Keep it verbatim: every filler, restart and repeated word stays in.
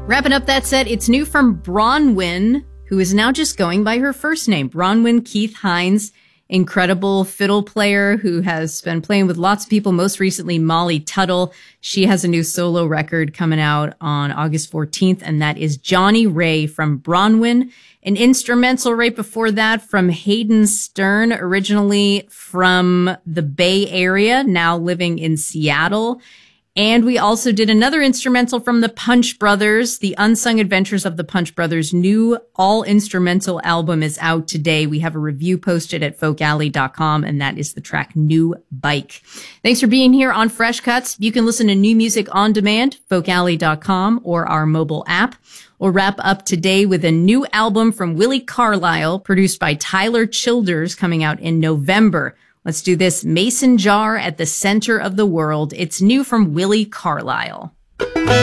Wrapping up that set, it's new from Bronwyn, who is now just going by her first name. Bronwyn Keith Hines, incredible fiddle player who has been playing with lots of people, most recently Molly Tuttle. She has a new solo record coming out on August fourteenth, and that is Johnny Ray from Bronwyn. An instrumental right before that from Hayden Stern, originally from the Bay Area, now living in Seattle. And we also did another instrumental from the Punch Brothers. The Unsung Adventures of the Punch Brothers' new all-instrumental album is out today. We have a review posted at folk alley dot com, and that is the track New Bike. Thanks for being here on Fresh Cuts. You can listen to new music on demand, folk alley dot com, or our mobile app. We'll wrap up today with a new album from Willie Carlisle, produced by Tyler Childers, coming out in November. Let's do this. Mason Jar at the Center of the World. It's new from Willie Carlisle.